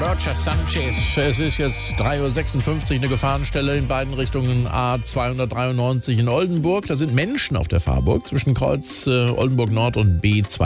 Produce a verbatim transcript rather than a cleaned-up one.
Roger Sanchez. Es ist jetzt drei Uhr sechsundfünfzig, eine Gefahrenstelle in beiden Richtungen A zweihundertdreiundneunzig in Oldenburg. Da sind Menschen auf der Fahrburg zwischen Kreuz äh, Oldenburg Nord und B zwei.